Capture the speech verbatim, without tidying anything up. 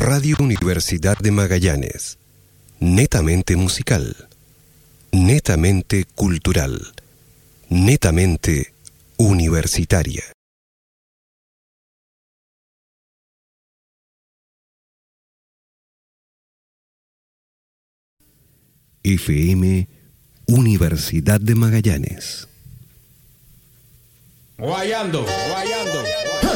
Radio Universidad de Magallanes. Netamente musical. Netamente cultural. Netamente universitaria. F M Universidad de Magallanes. Guayando, guayando.